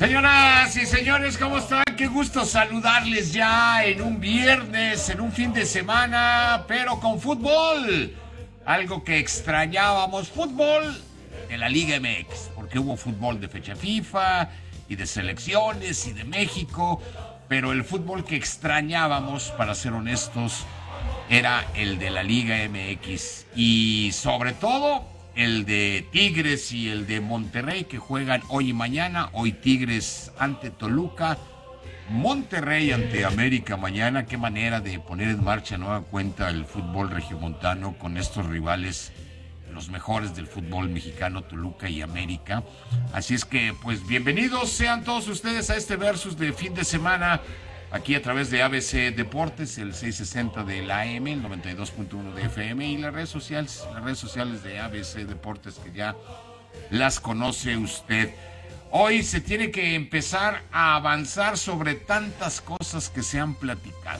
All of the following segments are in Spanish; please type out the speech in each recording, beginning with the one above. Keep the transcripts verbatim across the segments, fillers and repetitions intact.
Señoras y señores, ¿cómo están? Qué gusto saludarles ya en un viernes, en un fin de semana, pero con fútbol. Algo que extrañábamos, fútbol de la Liga M X, porque hubo fútbol de fecha FIFA y de selecciones y de México, pero el fútbol que extrañábamos, para ser honestos, era el de la Liga M X y sobre todo el de Tigres y el de Monterrey, que juegan hoy y mañana. Hoy Tigres ante Toluca, Monterrey ante América mañana. Qué manera de poner en marcha nueva cuenta el fútbol regiomontano con estos rivales, los mejores del fútbol mexicano, Toluca y América. Así es que, pues, bienvenidos sean todos ustedes a este versus de fin de semana, aquí a través de A B C Deportes, el seiscientos sesenta de la A M, el noventa y dos punto uno de F M, y las redes sociales, las redes sociales de A B C Deportes, que ya las conoce usted. Hoy se tiene que empezar a avanzar sobre tantas cosas que se han platicado,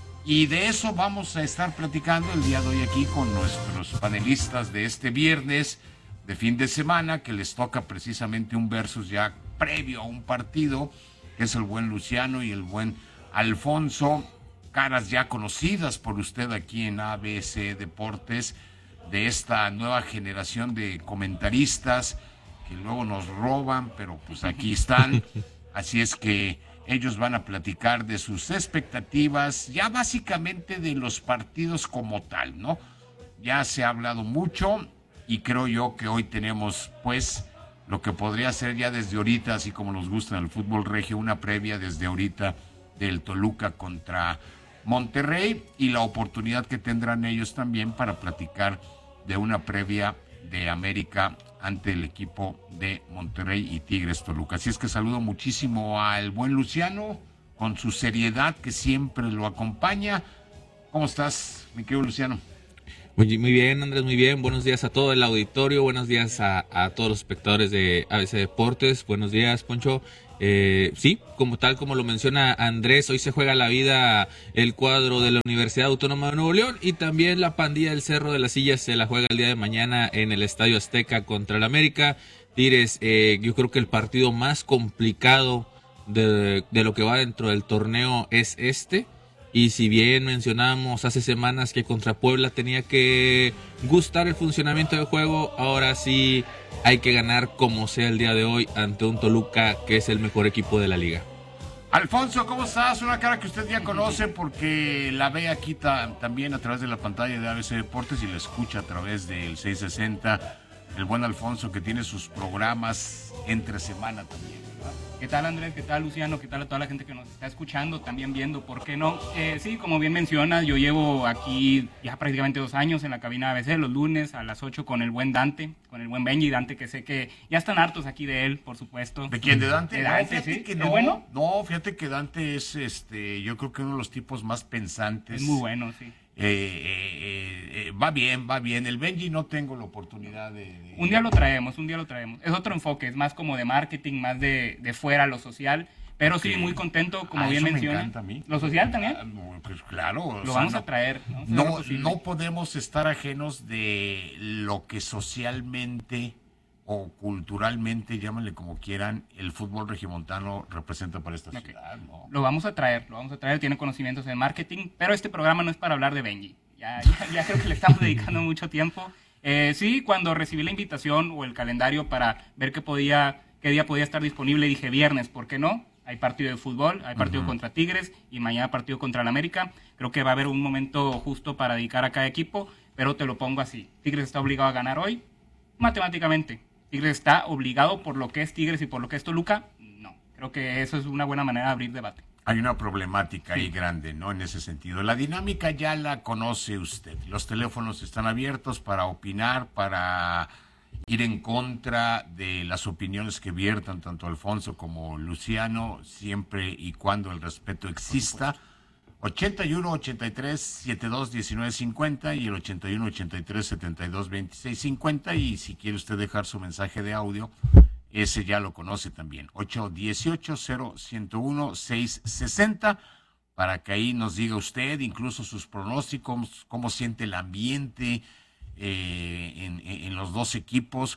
y de eso vamos a estar platicando el día de hoy aquí con nuestros panelistas de este viernes de fin de semana, que les toca precisamente un versus ya previo a un partido, que es el buen Luciano y el buen Alfonso, caras ya conocidas por usted aquí en A B C Deportes, de esta nueva generación de comentaristas que luego nos roban, pero pues aquí están. Así es que ellos van a platicar de sus expectativas, ya básicamente de los partidos como tal, ¿no? Ya se ha hablado mucho y creo yo que hoy tenemos, pues, lo que podría ser ya desde ahorita, así como nos gusta en el fútbol regio, una previa desde ahorita del Toluca contra Monterrey, y la oportunidad que tendrán ellos también para platicar de una previa de América ante el equipo de Monterrey y Tigres Toluca. Así es que saludo muchísimo al buen Luciano, con su seriedad que siempre lo acompaña. ¿Cómo estás, mi querido Luciano? Muy, muy bien, Andrés, muy bien. Buenos días a todo el auditorio, buenos días a, a todos los espectadores de A B C Deportes. Buenos días, Poncho. Eh, sí, como tal como lo menciona Andrés, hoy se juega la vida el cuadro de la Universidad Autónoma de Nuevo León, y también la pandilla del Cerro de las Sillas se la juega el día de mañana en el Estadio Azteca contra el América. Tigres, eh, yo creo que el partido más complicado de, de lo que va dentro del torneo es este. Y si bien mencionábamos hace semanas que contra Puebla tenía que gustar el funcionamiento del juego, ahora sí hay que ganar como sea el día de hoy ante un Toluca que es el mejor equipo de la liga. Alfonso, ¿cómo estás? Una cara que usted ya conoce porque la ve aquí ta- también a través de la pantalla de A B C Deportes y la escucha a través del seiscientos sesenta. El buen Alfonso, que tiene sus programas entre semana también, ¿verdad? ¿Qué tal, Andrés? ¿Qué tal, Luciano? ¿Qué tal a toda la gente que nos está escuchando, también viendo? ¿Por qué no? Eh, sí, como bien mencionas, yo llevo aquí ya prácticamente dos años en la cabina A B C, los lunes a las ocho con el buen Dante, con el buen Benji Dante, que sé que ya están hartos aquí de él, por supuesto. ¿De quién? ¿De Dante? De Dante, no, fíjate sí. que ¿Es no, bueno? no, fíjate que Dante es, este, yo creo que uno de los tipos más pensantes. Es muy bueno, sí. Eh, eh, eh, va bien, va bien. El Benji no tengo la oportunidad de, de... Un día lo traemos, un día lo traemos. Es otro enfoque, es más como de marketing, más de, de fuera, lo social. Pero okay. Sí, muy contento, como ah, bien eso menciona. Me encanta a mí. ¿Lo social también? Ah, no, pues claro. Lo o vamos sea, a traer. No, no, no podemos estar ajenos de lo que socialmente o culturalmente, llámenle como quieran, el fútbol regiomontano representa para esta okay. ciudad, ¿no? Lo vamos a traer, lo vamos a traer, tiene conocimientos en marketing, pero este programa no es para hablar de Benji. Ya, ya, ya creo que le estamos dedicando mucho tiempo. Eh, sí, cuando recibí la invitación o el calendario para ver qué podía, qué día podía estar disponible, dije viernes, ¿por qué no? Hay partido de fútbol, hay partido uh-huh. contra Tigres y mañana partido contra el América. Creo que va a haber un momento justo para dedicar a cada equipo, pero te lo pongo así. Tigres está obligado a ganar hoy, matemáticamente. Tigres está obligado por lo que es Tigres y por lo que es Toluca. No, creo que eso es una buena manera de abrir debate. Hay una problemática sí. ahí grande, ¿no? En ese sentido. La dinámica ya la conoce usted. Los teléfonos están abiertos para opinar, para ir en contra de las opiniones que viertan tanto Alfonso como Luciano, siempre y cuando el respeto exista. ochenta y uno, ochenta y tres, setenta y dos, diecinueve, cincuenta y el ochenta y uno, ochenta y tres, setenta y dos, veintiséis, cincuenta. Y si quiere usted dejar su mensaje de audio, ese ya lo conoce también. ocho dieciocho, cero ciento uno, seiscientos sesenta, para que ahí nos diga usted incluso sus pronósticos, cómo siente el ambiente eh, en, en los dos equipos,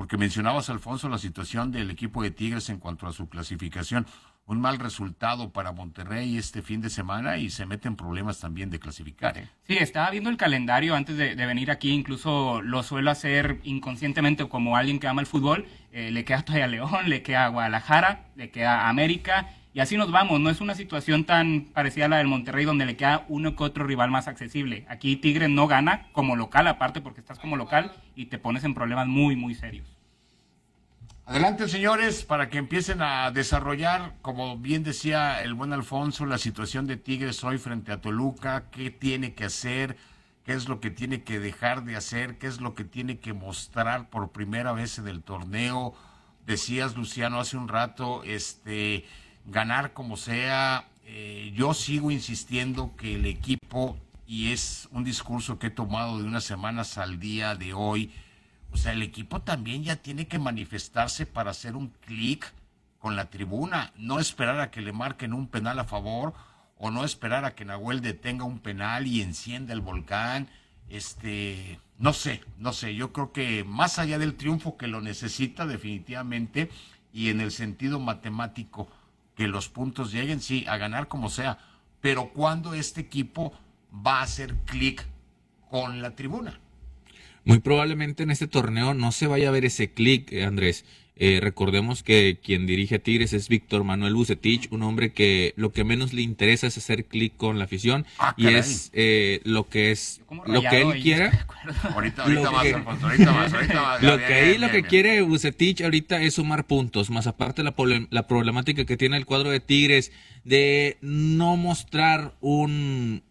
porque mencionabas, Alfonso, la situación del equipo de Tigres en cuanto a su clasificación. Un mal resultado para Monterrey este fin de semana y se meten problemas también de clasificar. ¿eh? Sí, estaba viendo el calendario antes de, de venir aquí, incluso lo suelo hacer inconscientemente como alguien que ama el fútbol. Eh, le queda todavía León, le queda Guadalajara, le queda América, y así nos vamos. No es una situación tan parecida a la del Monterrey, donde le queda uno que otro rival más accesible. Aquí Tigres no gana como local, aparte porque estás como local y te pones en problemas muy, muy serios. Adelante, señores, para que empiecen a desarrollar, como bien decía el buen Alfonso, la situación de Tigres hoy frente a Toluca, qué tiene que hacer, qué es lo que tiene que dejar de hacer, qué es lo que tiene que mostrar por primera vez en el torneo. Decías, Luciano, hace un rato, este, ganar como sea. Eh, yo sigo insistiendo que el equipo, y es un discurso que he tomado de unas semanas al día de hoy, o sea, el equipo también ya tiene que manifestarse para hacer un clic con la tribuna, no esperar a que le marquen un penal a favor o no esperar a que Nahuel detenga un penal y encienda el volcán. Este, no sé, no sé, yo creo que más allá del triunfo que lo necesita definitivamente y en el sentido matemático que los puntos lleguen, sí, a ganar como sea, pero ¿cuándo este equipo va a hacer clic con la tribuna? Muy probablemente en este torneo no se vaya a ver ese clic, eh, Andrés. Eh, recordemos que quien dirige a Tigres es Víctor Manuel Vucetich, un hombre que lo que menos le interesa es hacer clic con la afición ah, y es eh, lo que es lo que él ahí, quiera. Ahorita, ahorita lo más, que, Alfonso, ahorita más, ahorita más. Lo Bien, que ahí bien, lo bien, que bien. quiere Vucetich ahorita es sumar puntos, más aparte la, la problemática que tiene el cuadro de Tigres de no mostrar un,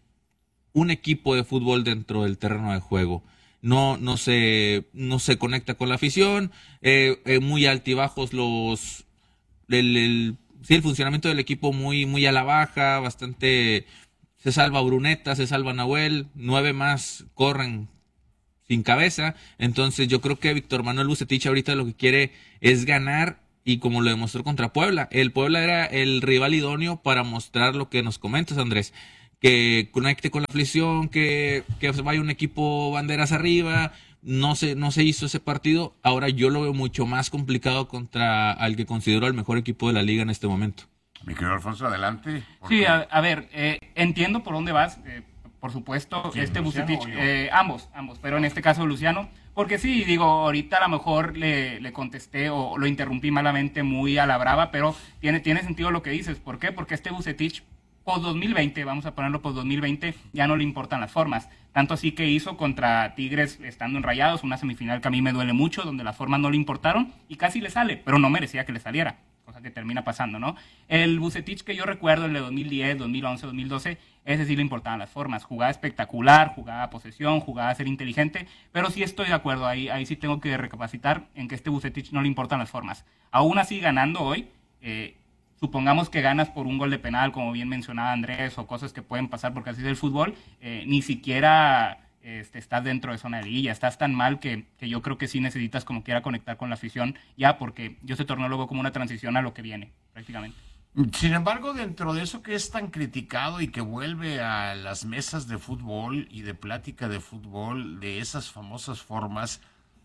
un equipo de fútbol dentro del terreno de juego. No, no se, no se conecta con la afición, eh, eh, muy altibajos los, el, el, sí, el funcionamiento del equipo muy, muy a la baja, bastante, se salva Bruneta, se salva Nahuel, nueve más corren sin cabeza. Entonces yo creo que Víctor Manuel Vucetich ahorita lo que quiere es ganar, y como lo demostró contra Puebla, el Puebla era el rival idóneo para mostrar lo que nos comentas, Andrés, que conecte con la afición, que, que vaya un equipo banderas arriba. No se, no se hizo ese partido. Ahora yo lo veo mucho más complicado contra al que considero el mejor equipo de la liga en este momento. Mi querido Alfonso, adelante. Sí, a, a ver, eh, entiendo por dónde vas. Eh, por supuesto, ¿Quién, este Luciano Vucetich, o yo? eh, ambos, ambos, pero en este caso Luciano, porque sí, digo, ahorita a lo mejor le, le contesté o lo interrumpí malamente muy a la brava, pero tiene, tiene sentido lo que dices. ¿Por qué? Porque este Vucetich post dos mil veinte, vamos a ponerlo post dos mil veinte, ya no le importan las formas. Tanto así que hizo contra Tigres estando en Rayados, una semifinal que a mí me duele mucho, donde las formas no le importaron y casi le sale, pero no merecía que le saliera, cosa que termina pasando, ¿no? El Vucetich que yo recuerdo, el de dos mil diez, dos mil once, dos mil doce, ese sí le importaban las formas. Jugaba espectacular, jugaba a posesión, jugaba a ser inteligente, pero sí estoy de acuerdo, ahí, ahí sí tengo que recapacitar en que este Vucetich no le importan las formas. Aún así, ganando hoy, eh, supongamos que ganas por un gol de penal, como bien mencionaba Andrés, o cosas que pueden pasar porque así es el fútbol, eh, ni siquiera este, estás dentro de zona de liguilla, estás tan mal que, que yo creo que sí necesitas como quiera conectar con la afición, ya porque yo este torneo lo veo como una transición a lo que viene, prácticamente. Sin embargo, dentro de eso que es tan criticado y que vuelve a las mesas de fútbol y de plática de fútbol, de esas famosas formas,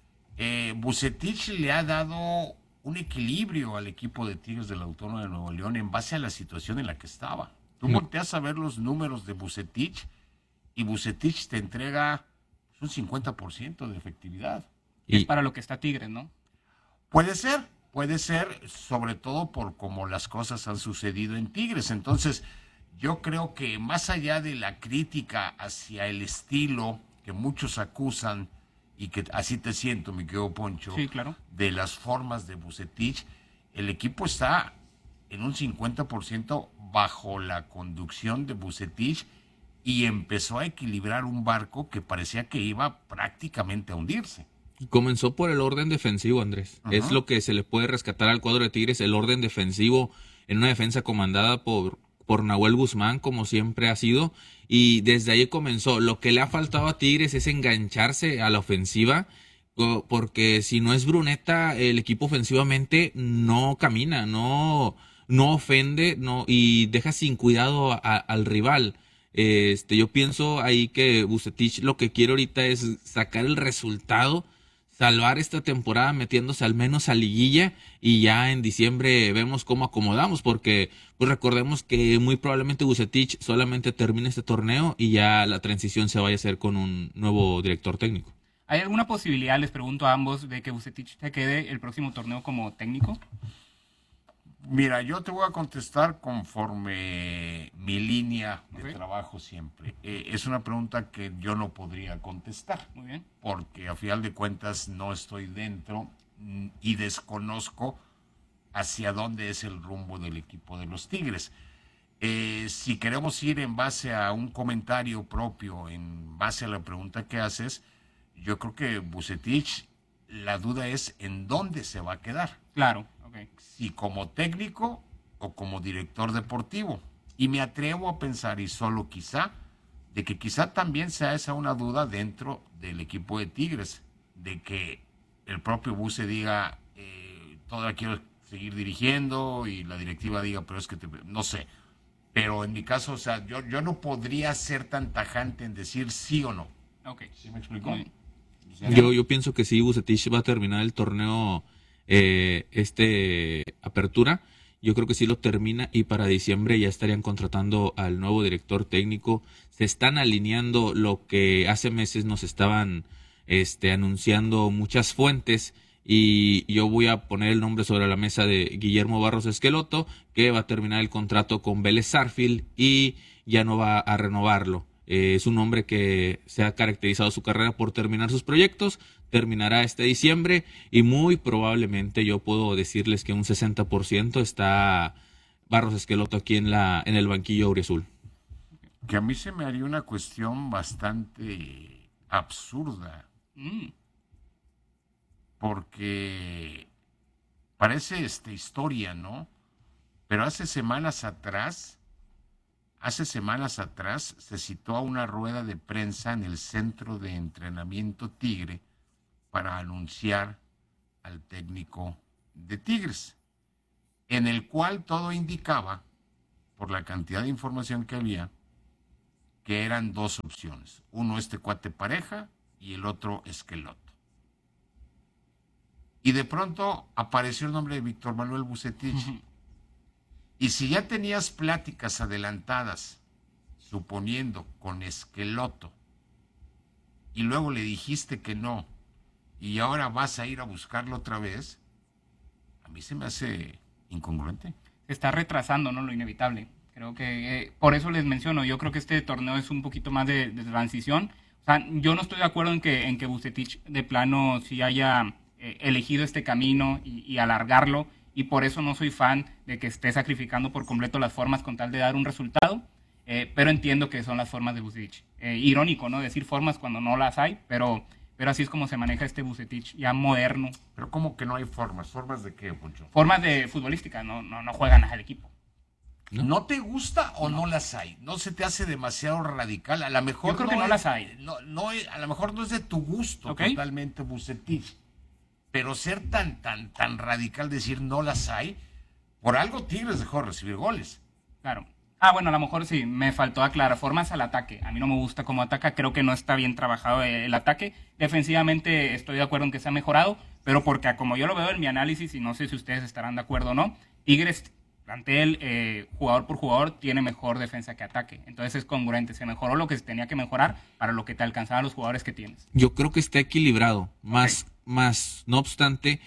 eh, Vucetich le ha dado un equilibrio al equipo de Tigres del Autónomo de Nuevo León en base a la situación en la que estaba. Tú volteas a ver los números de Vucetich y Vucetich te entrega un cincuenta por ciento de efectividad. Y es para lo que está Tigres, ¿no? Puede ser, puede ser, sobre todo por cómo las cosas han sucedido en Tigres. Entonces, yo creo que más allá de la crítica hacia el estilo que muchos acusan, y que así te siento, mi querido Poncho, sí, claro, de las formas de Vucetich, el equipo está en un cincuenta por ciento bajo la conducción de Vucetich y empezó a equilibrar un barco que parecía que iba prácticamente a hundirse. Comenzó por el orden defensivo, Andrés. Uh-huh. Es lo que se le puede rescatar al cuadro de Tigres, el orden defensivo en una defensa comandada por, por Nahuel Guzmán, como siempre ha sido, y desde ahí comenzó. Lo que le ha faltado a Tigres es engancharse a la ofensiva, porque si no es Bruneta, el equipo ofensivamente no camina, no, no ofende, no, y deja sin cuidado a, a, al rival. Este, yo pienso ahí que Vucetich lo que quiere ahorita es sacar el resultado salvar esta temporada metiéndose al menos a liguilla y ya en diciembre vemos cómo acomodamos, porque pues recordemos que muy probablemente Vucetich solamente termine este torneo y ya la transición se vaya a hacer con un nuevo director técnico. ¿Hay alguna posibilidad, les pregunto a ambos, de que Vucetich se quede el próximo torneo como técnico? Mira, yo te voy a contestar conforme mi línea de Ok. trabajo siempre. Eh, es una pregunta que yo no podría contestar, Muy bien. porque a final de cuentas no estoy dentro mm, y desconozco hacia dónde es el rumbo del equipo de los Tigres. Eh, si queremos ir en base a un comentario propio, en base a la pregunta que haces, yo creo que Vucetich, la duda es en dónde se va a quedar. Claro, ok. Si como técnico o como director deportivo. Y me atrevo a pensar, y solo quizá, de que quizá también sea esa una duda dentro del equipo de Tigres, de que el propio Buse diga, eh, todavía quiero seguir dirigiendo, y la directiva diga, pero es que te, no sé. Pero en mi caso, o sea, yo, yo no podría ser tan tajante en decir sí o no. Ok. ¿Sí me explico? Muy bien. O sea, Yo, yo pienso que sí, Vucetich va a terminar el torneo, eh, este apertura. Yo creo que sí lo termina y para diciembre ya estarían contratando al nuevo director técnico. Se están alineando lo que hace meses nos estaban este, anunciando muchas fuentes. Y yo voy a poner el nombre sobre la mesa de Guillermo Barros Esqueloto, que va a terminar el contrato con Vélez Sarsfield y ya no va a renovarlo. Eh, es un hombre que se ha caracterizado su carrera por terminar sus proyectos, terminará este diciembre y muy probablemente yo puedo decirles que un sesenta por ciento está Barros Esqueloto aquí en, la, en el banquillo auriazul. que a mí se me haría una cuestión bastante absurda, Mm, porque parece esta historia, ¿no? Pero hace semanas atrás, hace semanas atrás se citó a una rueda de prensa en el centro de entrenamiento Tigre para anunciar al técnico de Tigres, en el cual todo indicaba, por la cantidad de información que había, que eran dos opciones. Uno este cuate Pareja y el otro Esqueloto. Y de pronto apareció el nombre de Víctor Manuel Vucetich. Y si ya tenías pláticas adelantadas, suponiendo con Esqueloto, y luego le dijiste que no, y ahora vas a ir a buscarlo otra vez, a mí se me hace incongruente. se está retrasando, ¿no? Lo inevitable. Creo que eh, por eso les menciono, yo creo que este torneo es un poquito más de, de transición. O sea, yo no estoy de acuerdo en que, en que Vucetich de plano sí haya eh, elegido este camino y, y alargarlo, y por eso no soy fan de que esté sacrificando por completo las formas con tal de dar un resultado, eh, pero entiendo que son las formas de Vucetich. Eh, irónico, ¿no? Decir formas cuando no las hay, pero, pero así es como se maneja este Vucetich ya moderno. Pero ¿cómo que no hay formas? ¿Formas de qué, Poncho? Formas de futbolística, no, no, no juegan al equipo. ¿No? ¿No te gusta o no. no las hay? ¿No se te hace demasiado radical? A lo mejor Yo creo no que no es, las hay. No, no es, a lo mejor no es de tu gusto Ok. totalmente Vucetich. Pero ser tan, tan, tan radical, decir no las hay, por algo Tigres dejó de recibir goles. Claro. Ah, bueno, a lo mejor sí, me faltó aclarar. Formas al ataque. A mí no me gusta cómo ataca, creo que no está bien trabajado el ataque. Defensivamente estoy de acuerdo en que se ha mejorado, pero porque como yo lo veo en mi análisis, y no sé si ustedes estarán de acuerdo o no, Tigres, plantel, eh, jugador por jugador, tiene mejor defensa que ataque. Entonces es congruente, se mejoró lo que se tenía que mejorar para lo que te alcanzaban los jugadores que tienes. Yo creo que está equilibrado, más, okay. más no obstante,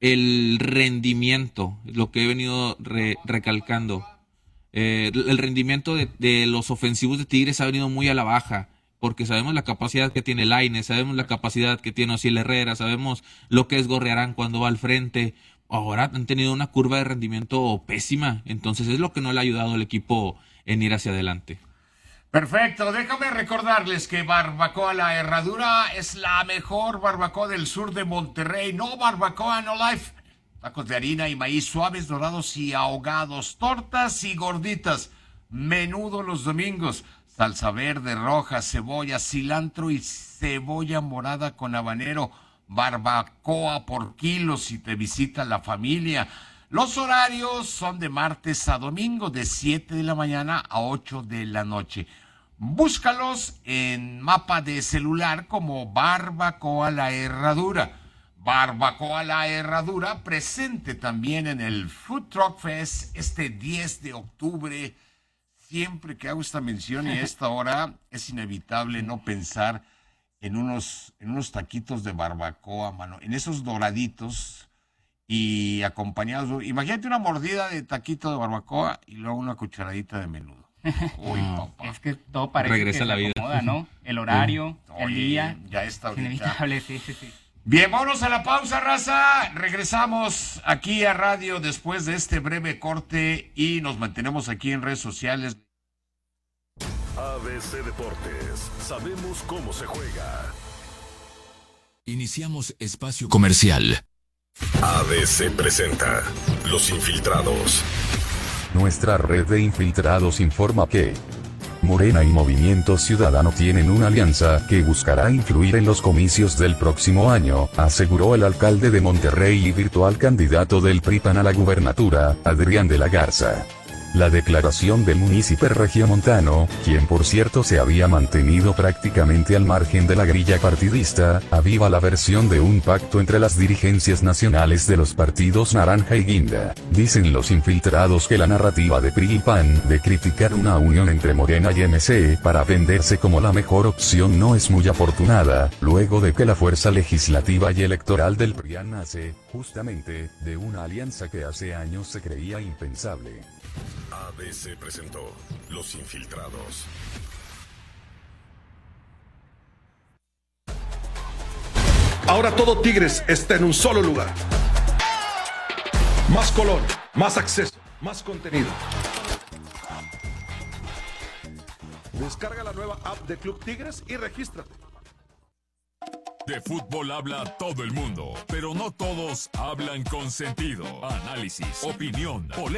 el rendimiento, lo que he venido re, recalcando, eh, el rendimiento de, de los ofensivos de Tigres ha venido muy a la baja, porque sabemos la capacidad que tiene Lainez, sabemos la capacidad que tiene Osiel Herrera, sabemos lo que es Gorriarán cuando va al frente. Ahora han tenido una curva de rendimiento pésima, entonces es lo que no le ha ayudado al equipo en ir hacia adelante. Perfecto, déjame recordarles que Barbacoa La Herradura es la mejor barbacoa del sur de Monterrey. No barbacoa, no life. Tacos de harina y maíz suaves, dorados y ahogados, tortas y gorditas, menudo los domingos, salsa verde, roja, cebolla, cilantro y cebolla morada con habanero, barbacoa por kilo si te visita la familia. Los horarios son de martes a domingo, de siete de la mañana a ocho de la noche. Búscalos en mapa de celular como Barbacoa La Herradura. Barbacoa La Herradura, presente también en el Food Truck Fest este diez de octubre. Siempre que hago esta mención y a esta hora es inevitable no pensar en unos, en unos taquitos de barbacoa, mano, en esos doraditos y acompañados. Imagínate una mordida de taquito de barbacoa y luego una cucharadita de menudo. Uy, papá. Es que todo parece Regresa que la se vida. acomoda, ¿no? El horario, el Oye, día. ya está Es ahorita. inevitable, sí, sí, sí. Bien, vámonos a la pausa, raza. Regresamos aquí a radio después de este breve corte y nos mantenemos aquí en redes sociales. A B C Deportes, sabemos cómo se juega. Iniciamos espacio comercial. A B C presenta Los Infiltrados. Nuestra red de infiltrados informa que Morena y Movimiento Ciudadano tienen una alianza que buscará influir en los comicios del próximo año, aseguró el alcalde de Monterrey y virtual candidato del P R I P A N a la gubernatura, Adrián de la Garza. La declaración del munícipe regiomontano, quien por cierto se había mantenido prácticamente al margen de la grilla partidista, aviva la versión de un pacto entre las dirigencias nacionales de los partidos Naranja y Guinda. Dicen los infiltrados que la narrativa de P R I y P A N de criticar una unión entre Morena y M C para venderse como la mejor opción no es muy afortunada, luego de que la fuerza legislativa y electoral del P R I A N nace, justamente, de una alianza que hace años se creía impensable. A B C presentó Los Infiltrados. Ahora todo Tigres está en un solo lugar. Más color, más acceso, más contenido. Descarga la nueva app de Club Tigres y regístrate. De fútbol habla todo el mundo, pero no todos hablan con sentido. Análisis, opinión, polémica.